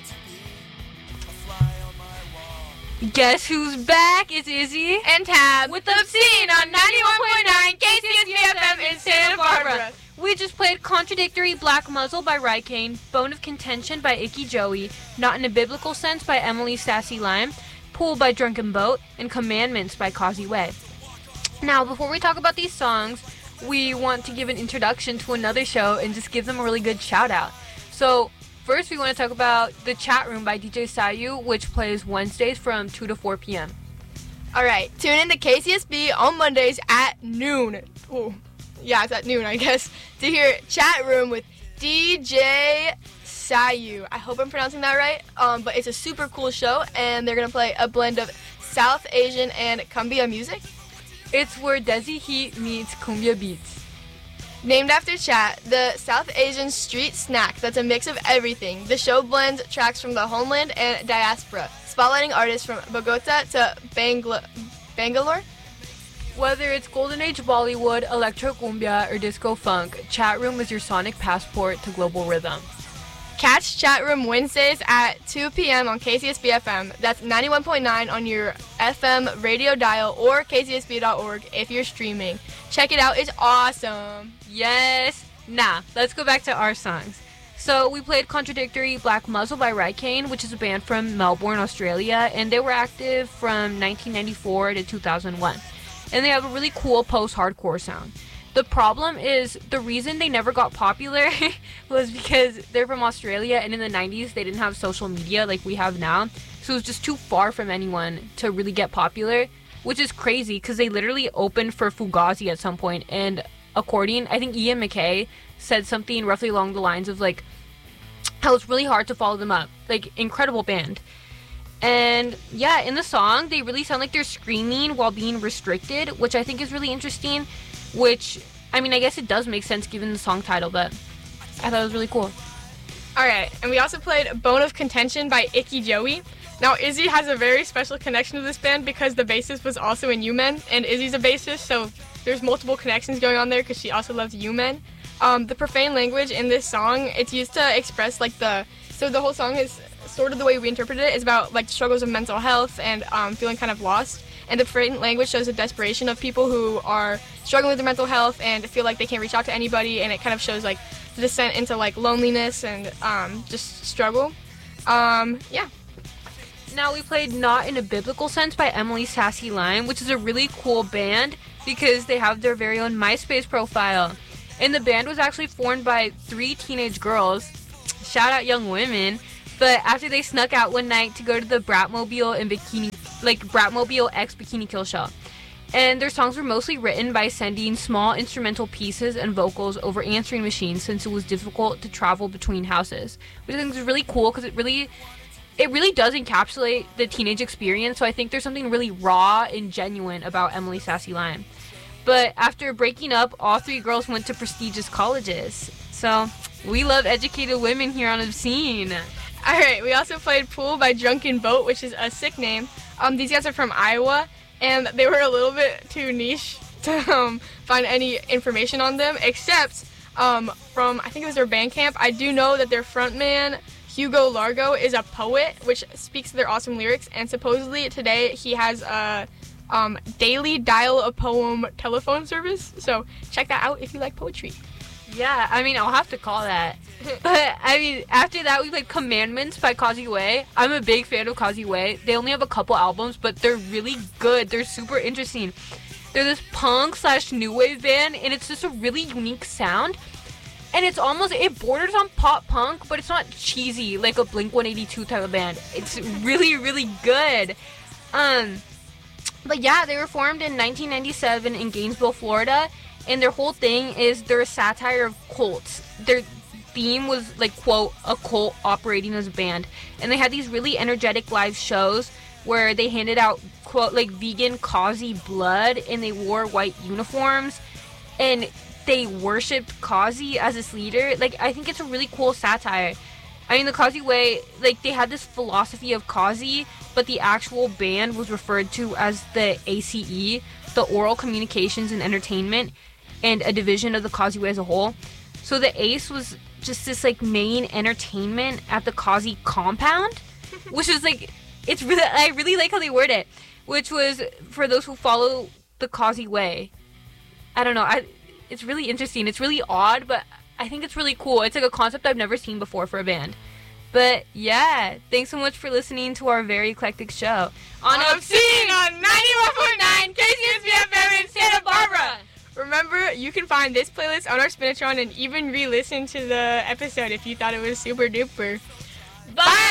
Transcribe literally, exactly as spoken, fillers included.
Guess who's back? It's Izzy and Tab with Obscene on ninety-one point nine K C S B F M in Santa Barbara. We just played Contradictory Black Muzzle by Rykane, Bone of Contention by Icky Joey, Not in a Biblical Sense by Emily Sassy Lime, Pool by Drunken Boat, and Commandments by Causey Way. Now, before we talk about these songs, we want to give an introduction to another show and just give them a really good shout out. So, first we want to talk about The Chat Room by D J Sayu, which plays Wednesdays from two to four p.m. Alright, tune in to K C S B on Mondays at noon. Ooh. Yeah, it's at noon, I guess, to hear Chat Room with D J Sayu. I hope I'm pronouncing that right, um, but it's a super cool show, and they're going to play a blend of South Asian and cumbia music. It's where Desi Heat meets cumbia beats. Named after Chat, the South Asian street snack that's a mix of everything. The show blends tracks from the homeland and diaspora, spotlighting artists from Bogota to Bangla- Bangalore. Whether it's Golden Age Bollywood, Electro Cumbia, or Disco Funk, Chat Room is your sonic passport to global rhythm. Catch Chat Room Wednesdays at two p.m. on K C S B F M. That's ninety-one point nine on your F M radio dial or k c s b dot org if you're streaming. Check it out. It's awesome. Yes. Now, let's go back to our songs. So, we played Contradictory Black Muzzle by Rykane, which is a band from Melbourne, Australia, and they were active from nineteen ninety-four to two thousand one. And they have a really cool post-hardcore sound. The problem is, the reason they never got popular was because they're from Australia, and in the nineties, they didn't have social media like we have now. So it was just too far from anyone to really get popular, which is crazy, because they literally opened for Fugazi at some point, and according, I think Ian MacKaye said something roughly along the lines of, like, how it's really hard to follow them up. Like, incredible band. And, yeah, in the song, they really sound like they're screaming while being restricted, which I think is really interesting. Which, I mean, I guess it does make sense given the song title, but I thought it was really cool. Alright, and we also played Bone of Contention by Icky Joey. Now, Izzy has a very special connection to this band because the bassist was also in U-Men, and Izzy's a bassist, so there's multiple connections going on there because she also loves U-Men. Um, the profane language in this song, it's used to express, like, the... So the whole song is sort of the way we interpret it is about, like, struggles of mental health and um, feeling kind of lost. And the profane language shows the desperation of people who are struggling with their mental health and feel like they can't reach out to anybody, and it kind of shows, like, the descent into, like, loneliness and um, just struggle. Um, yeah. Now we played Not in a Biblical Sense by Emily Sassy Lime, which is a really cool band because they have their very own MySpace profile. And the band was actually formed by three teenage girls, shout out young women, but after they snuck out one night to go to the Bratmobile and Bikini, like Bratmobile X Bikini Kill Show. And their songs were mostly written by sending small instrumental pieces and vocals over answering machines since it was difficult to travel between houses, which I think is really cool because it really, it really does encapsulate the teenage experience. So I think there's something really raw and genuine about Emily Sassy Lime. But after breaking up, all three girls went to prestigious colleges. So we love educated women here on Obscene. Alright, we also played Pool by Drunken Boat, which is a sick name. Um, these guys are from Iowa, and they were a little bit too niche to um, find any information on them, except um, from, I think it was their Bandcamp. I do know that their frontman, Hugo Largo, is a poet, which speaks to their awesome lyrics, and supposedly today he has a um, daily dial a poem telephone service, so check that out if you like poetry. Yeah, I mean, I'll have to call that. But, I mean, after that, we played Commandments by Causey Way. I'm a big fan of Causey Way. They only have a couple albums, but they're really good. They're super interesting. They're this punk slash new wave band, and it's just a really unique sound. And it's almost, it borders on pop punk, but it's not cheesy like a Blink one eighty-two type of band. It's really, really good. Um, but yeah, they were formed in nineteen ninety-seven in Gainesville, Florida. And their whole thing is they're a satire of cults. Their theme was, like, quote, a cult operating as a band. And they had these really energetic live shows where they handed out, quote, like, vegan Causey blood, and they wore white uniforms. And they worshipped Causey as its leader. Like, I think it's a really cool satire. I mean, the Causey Way, like, they had this philosophy of Causey, but the actual band was referred to as the A C E, the Oral Communications and Entertainment, and a division of the Causey Way as a whole. So the A C E was just this like main entertainment at the Kazi compound, which is like, it's really, I really like how they word it, which was for those who follow the Kazi way. I don't know, I, it's really interesting. It's really odd, but I think it's really cool. It's like a concept I've never seen before for a band. But yeah, thanks so much for listening to our very eclectic show on Obscene on ninety-one point nine K C S B F M in Santa Barbara. Remember, you can find this playlist on our Spinatron and even re-listen to the episode if you thought it was super duper. Bye!